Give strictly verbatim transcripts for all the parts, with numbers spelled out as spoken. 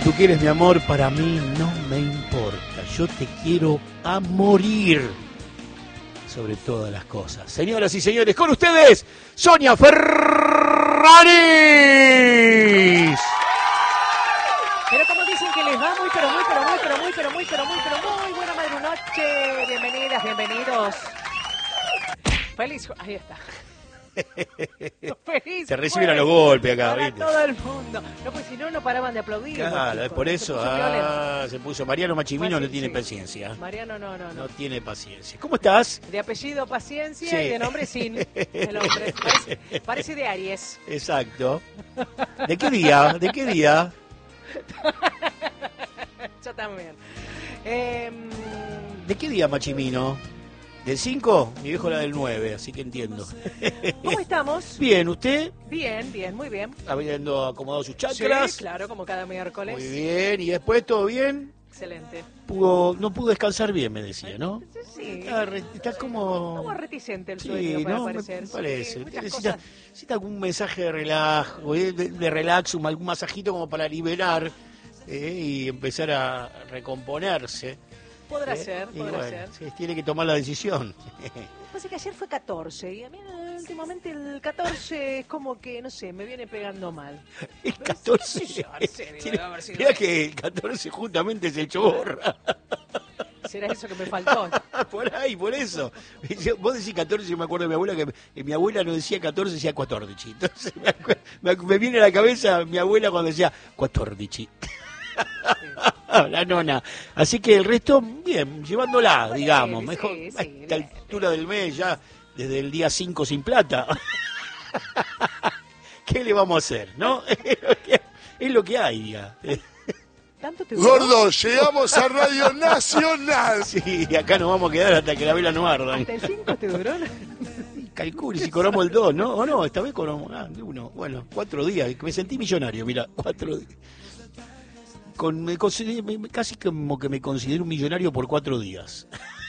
tú quieres mi amor, para mí no me importa. Yo te quiero a morir sobre todas las cosas. Señoras y señores, con ustedes, Sonia Ferraris. Pero como dicen que les va muy, pero muy, pero muy, pero muy, pero muy, pero muy, pero muy buena madrunoche. Bienvenidas, bienvenidos. Feliz, ahí está. Feliz Se reciben a los golpes acá, para ¿viste? todo el mundo. No, pues si no, no paraban de aplaudir. Claro, es por eso. Se puso Ah, violento. se puso. Mariano Machimino Así, no tiene sí. paciencia. Mariano, no, no, no. No tiene paciencia. ¿Cómo estás? De apellido Paciencia Sí. y de nombre Sin. El hombre. Parece, parece de Aries. Exacto. ¿De qué día? ¿De qué día? Yo también. Eh, ¿De qué día, Machimino? ¿Del cinco? Mi viejo era del nueve, así que entiendo. ¿Cómo estamos? Bien, ¿usted? Bien, bien, muy bien. Habiendo acomodado sus chakras. Sí, claro, como cada miércoles. Muy bien. ¿Y después todo bien? Excelente. Pudo, no pudo descansar bien, me decía, ¿no? Sí. Está, re- está como... Como reticente el Sí, sueño, para no, me, parecer. me Sí, parece. muchas necesita, cosas. necesita algún mensaje de relajo, eh, de, de relax, un- algún masajito como para liberar eh, y empezar a recomponerse. Podrá eh, ser, y podrá bueno, ser. sí, tiene que tomar la decisión. Pasa que ayer fue catorce y a mí eh, últimamente el catorce es como que, no sé, me viene pegando mal. El catorce. qué sé yo, en serio, tiene- debe haber sido mirá eso. que el catorce justamente se echó borra. ¿Será eso que me faltó? Por ahí, por eso. Yo- Vos decís catorce, yo me acuerdo de mi abuela que, que mi abuela no decía catorce, decía catordici. Entonces me, acu- me, acu- me viene a la cabeza mi abuela cuando decía catordici. La nona. Así que el resto, bien, llevándola, Bueno, digamos. sí, Mejor sí, a sí, esta bien, altura del mes, ya desde el día cinco sin plata. ¿Qué le vamos a hacer, no? Es lo que, es lo que hay, ya. ¿Tanto te duró? Gordo, llegamos a Radio Nacional. Sí, acá nos vamos a quedar hasta que la vela no arda. ¿Hasta el cinco te duró? Calcule si cobramos el dos, ¿no? O no, esta vez cobramos ah, de uno. Bueno, cuatro días. Me sentí millonario, mira, cuatro días. Con, me consideré- me- casi como que me considero un millonario por cuatro días.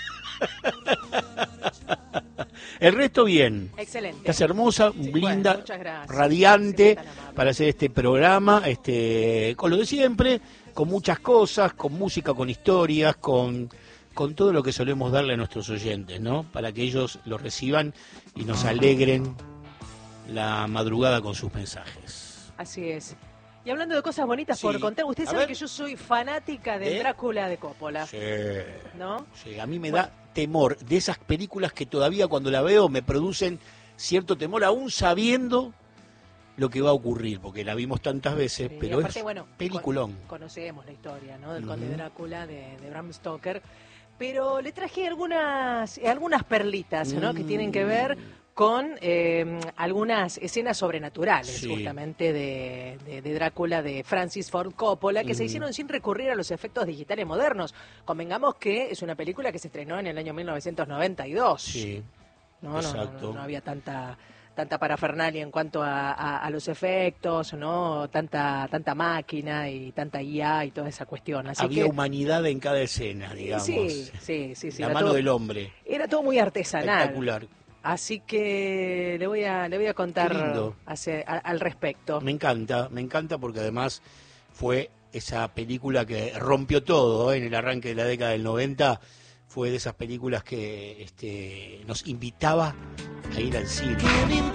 El resto bien. Excelente. Estás hermosa, Sí, linda, bueno, muchas gracias. radiante Tan amable. para hacer este programa, este, con lo de siempre, con muchas cosas, con música, con historias, con, con todo lo que solemos darle a nuestros oyentes, ¿no? Para que ellos lo reciban y nos alegren la madrugada con sus mensajes. Así es. Y hablando de cosas bonitas Sí. por contar, usted A sabe ver. que yo soy fanática de ¿Eh? Drácula de Coppola, Sí. ¿no? Sí, a mí me Bueno. da temor de esas películas que todavía cuando la veo me producen cierto temor, aún sabiendo lo que va a ocurrir, porque la vimos tantas veces, Sí, pero y aparte, es bueno, peliculón. con- conocemos la historia, ¿no? Del Ujú. Conde Drácula de, de Bram Stoker, pero le traje algunas eh, algunas perlitas, ¿no? Que Mm. tienen que ver con eh, algunas escenas sobrenaturales, Sí. justamente de, de- de Drácula de Francis Ford Coppola, que se Mm. hicieron sin recurrir a los efectos digitales modernos. Convengamos que es una película que se estrenó en el año mil novecientos noventa y dos. Sí, No, no, no, exacto. no, no había tanta tanta parafernalia en cuanto a, a- a los efectos, no tanta tanta máquina y tanta I A y toda esa cuestión. Así había que humanidad en cada escena, digamos. sí, sí, sí, sí. La era mano todo, del hombre. era todo muy artesanal. Espectacular. Así que le voy a le voy a contar Qué lindo. hace- a- al respecto. Me encanta, me encanta porque además fue esa película que rompió todo, ¿eh? En el arranque de la década del noventa. Fue de esas películas que este, nos invitaba a ir al cine.